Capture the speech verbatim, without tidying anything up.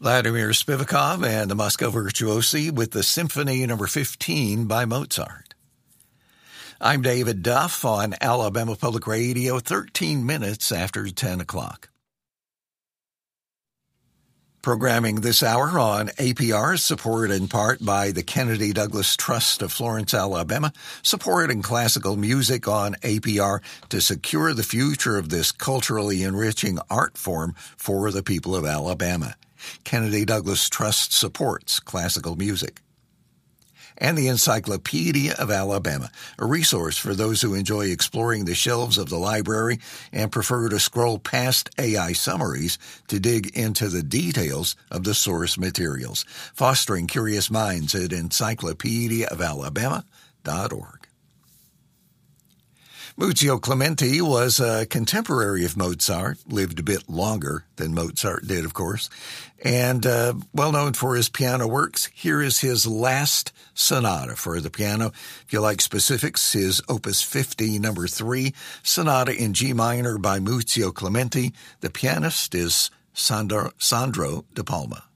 Vladimir Spivakov and the Moscow Virtuosi with the Symphony Number fifteen by Mozart. I'm David Duff on Alabama Public Radio, thirteen minutes after ten o'clock. Programming this hour on A P R, supported in part by the Kennedy Douglas Trust of Florence, Alabama, supporting classical music on A P R to secure the future of this culturally enriching art form for the people of Alabama. Kennedy Douglas Trust supports classical music. And the Encyclopedia of Alabama, a resource for those who enjoy exploring the shelves of the library and prefer to scroll past A I summaries to dig into the details of the source materials, fostering curious minds at encyclopedia of alabama dot org. Muzio Clementi was a contemporary of Mozart, lived a bit longer than Mozart did, of course, and uh, well known for his piano works. Here is his last sonata for the piano. If you like specifics, his Opus fifty, number three, Sonata in G minor by Muzio Clementi. The pianist is Sandro, Sandro De Palma.